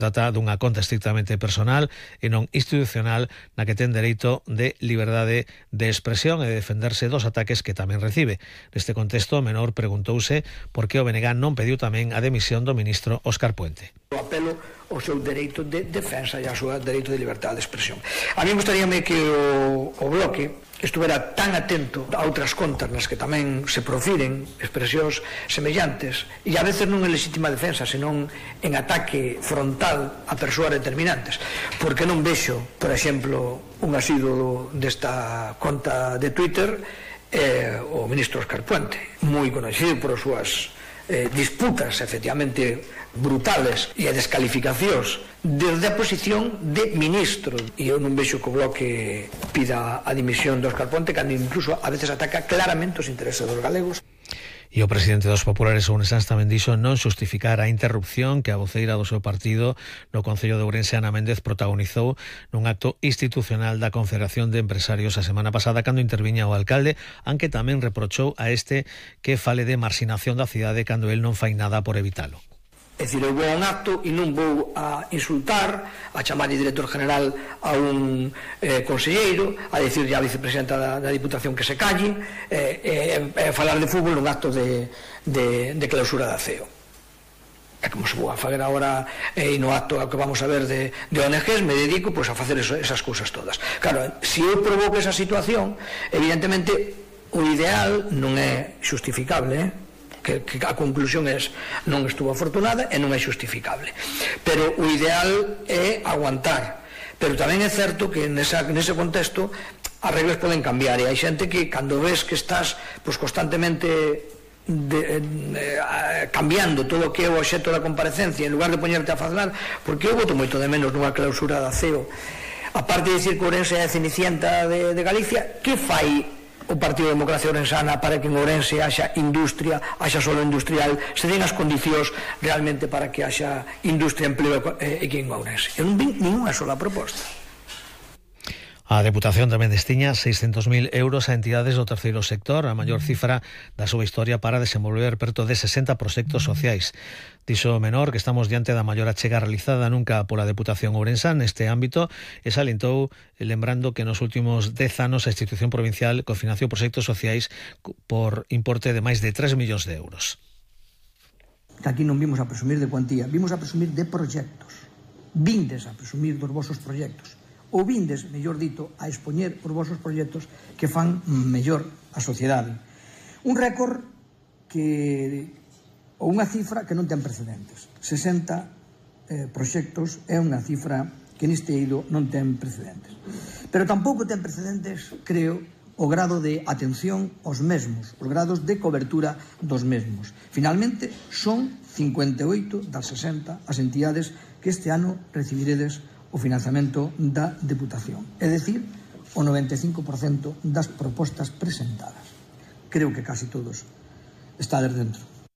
Trata dunha conta estrictamente personal e non institucional na que ten dereito de liberdade de expresión e de defenderse dos ataques que tamén recibe. Neste contexto, Menor preguntouse por que o BNG non pediu tamén a demisión do ministro Óscar Puente. O apelo ao seu dereito de defensa e ao seu dereito de liberdade de expresión. A mí gustaríame que o bloque estuvera tan atento a outras contas nas que tamén se profiren expresións semellantes e a veces non en legítima defensa, senón en ataque frontal a persoas determinantes, porque non vexo, por exemplo, un asiduo desta conta de Twitter o ministro Óscar Puente, moi conhecido por as súas disputas efectivamente brutales e a descalificacións desde a posición de ministro, e eu non vexo que o bloque pida a dimisión de Óscar Puente, cando incluso a veces ataca claramente os intereses dos galegos. E o presidente dos populares ourensáns tamén dixo non xustificar a interrupción que a voceira do seu partido no Concello de Ourense, Ana Méndez, protagonizou nun acto institucional da Confederación de Empresarios a semana pasada cando interviña o alcalde, aunque tamén reprochou a este que fale de marxinación da cidade cando el non fai nada por evitalo. É dicir, eu vou a un acto e non vou a insultar, a chamar de director general a un conselleiro, a dicirlle á vicepresidenta da Diputación que se calle, falar de fútbol nun acto de clausura da CEO. É como se vou a fazer agora no acto que vamos a ver de ONGs, me dedico a facer esas cousas todas. Claro, se eu provoco esa situación, evidentemente o ideal non é xustificable, que a conclusión non estuvo afortunada e non é xustificable, pero o ideal é aguantar. Pero tamén é certo que nese contexto as reglas poden cambiar e hai xente que cando ves que estás constantemente cambiando todo o que é o obxecto da comparecencia en lugar de poñerte a falar, porque eu voto moito de menos nunha clausura da CEO, aparte de dicir que Ourense é a cenicienta de Galicia, que fai o Partido de Democracia Ourensana para que en Ourense haxa industria, haxa solo industrial, se den as condicións realmente para que haxa industria, empleo aquí en Ourense? Eu non vi ninguna sola proposta. A Deputación tamén destiña 600.000 euros a entidades do terceiro sector, a maior cifra da súa historia para desenvolver perto de 60 proxectos sociais. Dixo Menor que estamos diante da maior achega realizada nunca pola Deputación ourensá neste ámbito e salientou lembrando que nos últimos 10 anos a institución provincial cofinanciou proxectos sociais por importe de máis de 3 millóns de euros. Aquí non vimos a presumir de cuantía, vimos a presumir de proxectos. Vindes a presumir dos vosos proxectos. Ou vindes, mellor dito, a expoñer os vosos proxectos que fan mellor a sociedade. Un récord ou unha cifra que non ten precedentes. 60 proxectos é unha cifra que neste eido non ten precedentes. Pero tampouco ten precedentes, creo, o grado de atención aos mesmos, os grados de cobertura dos mesmos. Finalmente, son 58 das 60 as entidades que este ano recibiredes o financiamento da Deputación, é dicir, o 95% das propostas presentadas. Creo que casi todos estades dentro.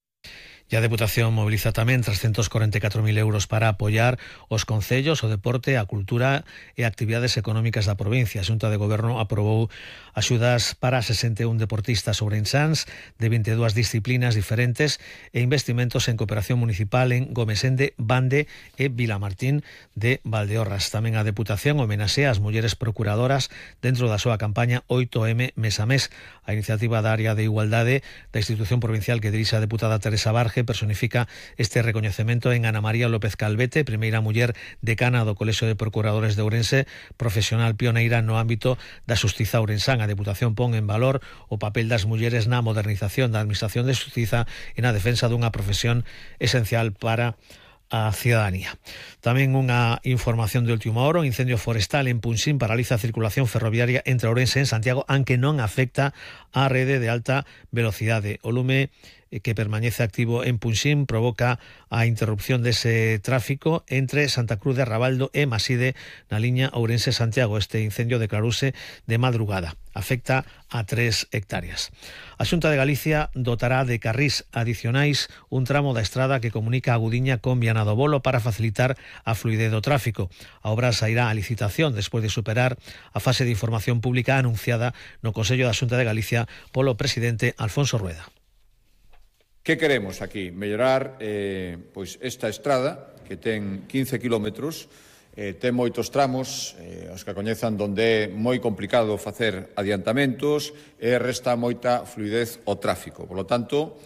E a Deputación moviliza tamén 344.000 euros para apoiar os concellos, o deporte, a cultura e actividades económicas da provincia. A Xunta de Goberno aprobou axudas para 61 deportistas ourensáns de 22 disciplinas diferentes e investimentos en cooperación municipal en Gomesende, Bande e Vilamartín de Valdeorras. Tamén a Deputación homenaxea as mulleres procuradoras dentro da súa campaña 8M mes a mes. A iniciativa da área de igualdade da institución provincial que dirixe a deputada Teresa Barge personifica este recoñecemento en Ana María López Calvete, primeira muller decana do Colexio de Procuradores de Ourense, profesional pioneira no ámbito da xustiza ourensán. A Deputación pon en valor o papel das mulleres na modernización da administración de xustiza e na defensa dunha profesión esencial para a cidadanía. Tamén unha información de última hora: o incendio forestal en Punxín paraliza a circulación ferroviaria entre Ourense e Santiago, aunque non afecta á rede de alta velocidade. O lume que permanece activo en Punxín provoca a interrupción dese tráfico entre Santa Cruz de Rabaldo e Maside na liña Ourense-Santiago. Este incendio declarouse de madrugada. Afecta a 3 hectáreas. A Xunta de Galicia dotará de carrís adicionais un tramo da estrada que comunica a Gudiña con Viana do Bolo para facilitar a fluidez do tráfico. A obra sairá a licitación despois de superar a fase de información pública anunciada no Consello da Xunta de Galicia polo presidente Alfonso Rueda. Que queremos aquí? Mellorar esta estrada que ten 15 kilómetros, ten moitos tramos, os que coñezan, donde é moi complicado facer adiantamentos e resta moita fluidez ao tráfico. Por lo tanto,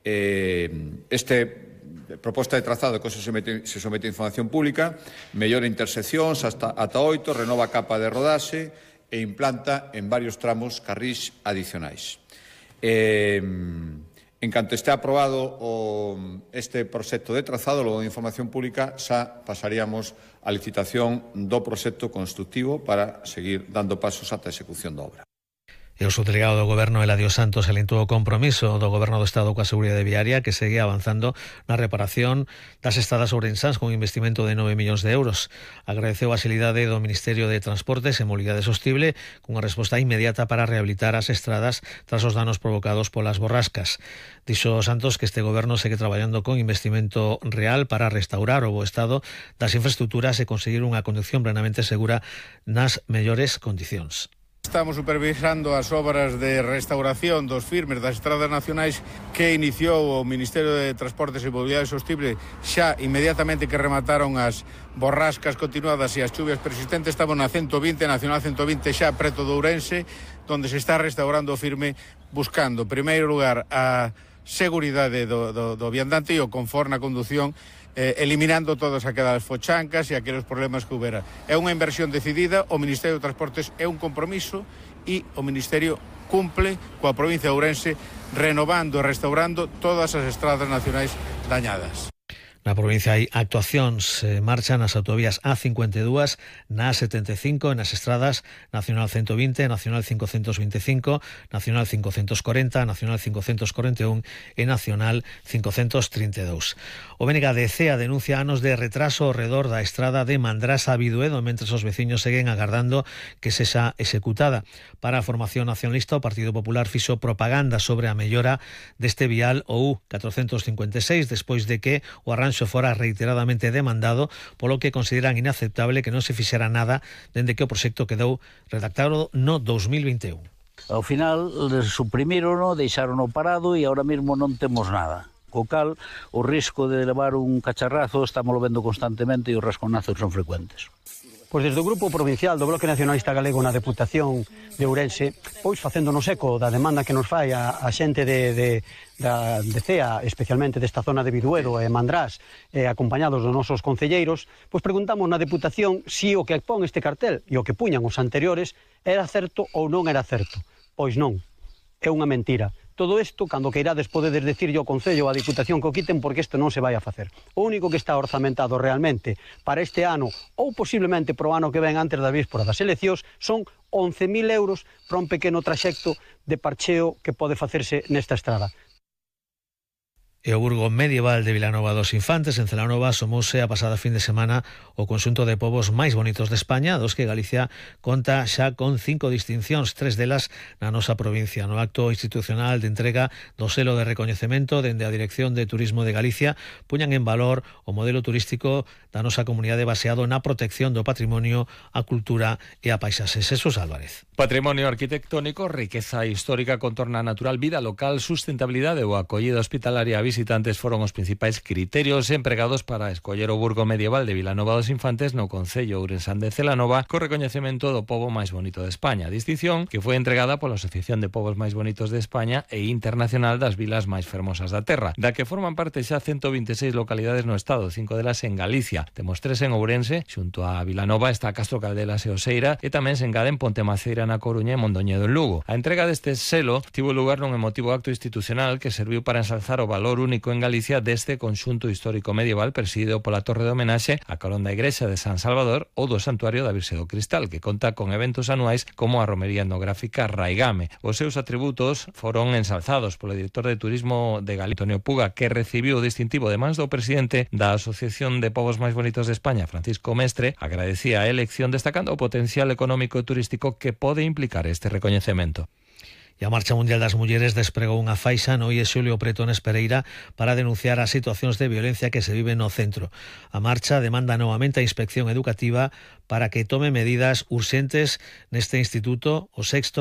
proposta de trazado que se somete a información pública, mellora interseccións ata 8, renova a capa de rodaxe e implanta en varios tramos carrís adicionais. En canto este aprobado este proxecto de trazado, logo de información pública, xa pasaríamos a licitación do proxecto constructivo para seguir dando pasos ata a execución da obra. E o subdelegado do Goberno, Eladio Santos, alentou o compromiso do Goberno do Estado coa seguridade viaria, que segue avanzando na reparación das estradas ourensáns con un investimento de 9 millóns de euros. Agradeceu a axilidade do Ministerio de Transportes e Mobilidade Sostible cunha resposta inmediata para rehabilitar as estradas tras os danos provocados polas borrascas. Dixo Santos que este Goberno segue traballando con investimento real para restaurar o bo estado das infraestructuras e conseguir unha conducción plenamente segura nas mellores condicións. Estamos supervisando as obras de restauración dos firmes das estradas nacionais que iniciou o Ministerio de Transportes e Mobilidade Sostible xa inmediatamente que remataron as borrascas continuadas e as chuvias persistentes. Estamos na 120, Nacional 120 xa preto do Ourense, onde se está restaurando o firme, buscando, en primeiro lugar, a seguridade do viandante e o confort na condución, eliminando todas aquelas fochancas e aqueles problemas que houbera. É unha inversión decidida, o Ministerio de Transportes é un compromiso e o Ministerio cumple coa provincia de Ourense renovando e restaurando todas as estradas nacionais dañadas. Na provincia hai actuacións en marcha nas autovías A52, na A75, nas estradas Nacional 120, Nacional 525, Nacional 540, Nacional 541 e Nacional 532. O BNGDC denuncia anos de retraso ao redor da estrada de Mandrasa a Biduedo, mentres os veciños seguen agardando que sexa executada. Para a formación nacionalista, o Partido Popular fixo propaganda sobre a mellora deste vial o U456, despois de que o arranxo fora reiteradamente demandado, polo que consideran inaceptable que non se fixera nada dende que o proxecto quedou redactado no 2021. Ao final, suprimirono, deixarono parado e ahora mesmo non temos nada. Co cal, o risco de levar un cacharrazo estamos vendo constantemente e os rasconazos son frecuentes. Pois desde o Grupo Provincial do Bloque Nacionalista Galego na Deputación de Ourense, pois facéndonos eco da demanda que nos fai a xente de CEA, especialmente desta zona de Biduedo e Mandrás, acompañados dos nosos concelleiros, pois preguntamos na Deputación si o que pon este cartel e o que puñan os anteriores era certo ou non era certo. Pois non, é unha mentira. Todo isto, cando queirades, podedes decirlle ao Concello ou á Diputación que o quiten, porque isto non se vai a facer. O único que está orzamentado realmente para este ano, ou posiblemente para o ano que ven antes da víspora das eleccións, son 11.000 euros para un pequeno traxecto de parcheo que pode facerse nesta estrada. E o Burgo Medieval de Vilanova dos Infantes, en Celanova, asomouse a pasada fin de semana o conxunto de povos máis bonitos de España, dos que Galicia conta xa con 5 distincións, 3 delas na nosa provincia. No acto institucional de entrega do selo de recoñecemento dende a Dirección de Turismo de Galicia, puñan en valor o modelo turístico da nosa comunidade baseado na protección do patrimonio, a cultura e a paisaxe. Jesús Álvarez. Patrimonio arquitectónico, riqueza histórica, contorna natural, vida local, sustentabilidade ou acollida hospitalaria a visitantes foron os principais criterios empregados para escoller o Burgo Medieval de Vilanova dos Infantes no concello ourensán de Celanova co recoñecemento do pobo máis bonito de España, distinción que foi entregada pola Asociación de Povos Máis Bonitos de España e Internacional das Vilas Máis Fermosas da Terra, da que forman parte xa 126 localidades no estado, 5 delas en Galicia. Temos 3 en Ourense, xunto a Vilanova está Castro Caldelas e Oseira, e tamén se engaden Pontemaceira na Coruña e Mondoñedo en Lugo. A entrega deste selo tivo lugar nun emotivo acto institucional que serviu para ensalzar o valor único en Galicia deste conxunto histórico medieval presidido pola torre de homenaxe a carón da igrexa de San Salvador ou do Santuario da Virxe do Cristal, que conta con eventos anuais como a romería etnográfica Raigame. Os seus atributos foron ensalzados polo director de Turismo de Galicia, Antonio Puga, que recibiu o distintivo de mans do presidente da Asociación de Povos Máis Bonitos de España, Francisco Mestre. Agradecía a elección destacando o potencial económico e turístico que pode implicar este recoñecemento. E a Marcha Mundial das Mulleres despregou unha faixa no IE Xulio Pretones Pereira para denunciar as situacións de violencia que se viven no centro. A marcha demanda novamente a Inspección Educativa para que tome medidas urxentes neste instituto, o sexto